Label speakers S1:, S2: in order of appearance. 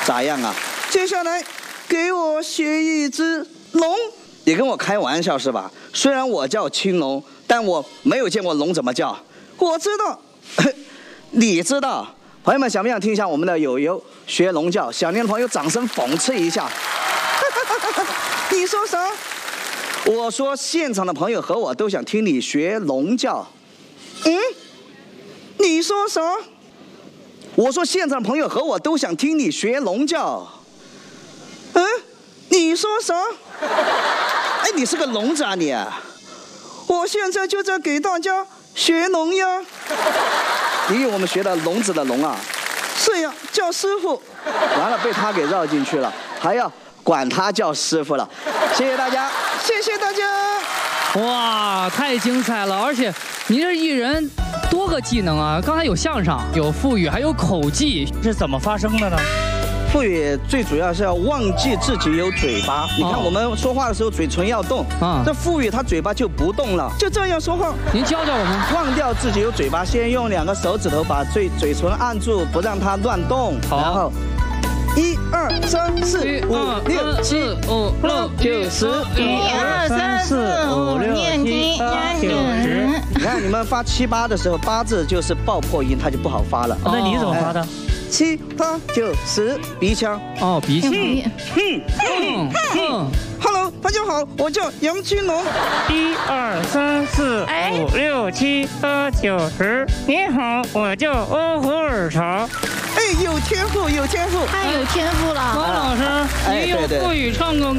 S1: 咋样啊？
S2: 接下来给我写一只龙。
S1: 你跟我开玩笑是吧？虽然我叫青龙，但我没有见过龙怎么叫。
S2: 我知道，
S1: 你知道？朋友们想不想听一下我们的友友学龙叫？想听的朋友掌声讽刺一下。
S2: 你说啥？
S1: 我说现场的朋友和我都想听你学龙叫。
S2: 你说啥？
S1: 我说现场的朋友和我都想听你学龙叫。
S2: 你说啥？
S1: 哎，你是个聋子啊你？
S2: 我现在就在给大家学龙呀。
S1: 你以为我们学的聋子的聋啊？
S2: 是呀，叫师傅。
S1: 完了，被他给绕进去了，还要管他叫师傅了。谢谢大家，
S2: 谢谢大家。
S3: 哇，太精彩了！而且您这一人多个技能啊，刚才有相声，有腹语，还有口技，
S4: 是怎么发生的呢？
S1: 腹语最主要是要忘记自己有嘴巴。你看我们说话的时候嘴唇要动，这腹语他嘴巴就不动了，
S2: 就这样说话。
S3: 您教教我们，
S1: 忘掉自己有嘴巴，先用2个手指头把嘴唇按住，不让它乱动，然后1、2、3、4、5、6、7、8、9、10。
S5: 1、2、3、4、5、6、7、8、9、10。
S1: 你看你们发7、8的时候，8字就是爆破音，它就不好发了。
S4: 那你怎么发的
S1: ？7、8、9、10，鼻腔。
S3: 哦，鼻腔。
S2: Hello， 大家好，我叫杨金龙。
S4: 1、2、3、4、5、6、7、8、9、10。你好，我叫欧胡尔潮。
S2: 有天赋，有天赋，
S5: 太有天赋了。
S3: 王老师，您用腹语唱个